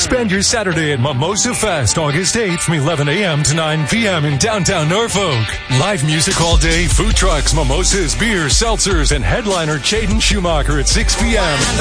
Spend your Saturday at Mimosa Fest, August 8th from 11 a.m. to 9 p.m. in downtown Norfolk. Live music all day, food trucks, mimosas, beers, seltzers, and headliner Jaden Schumacher at 6 p.m.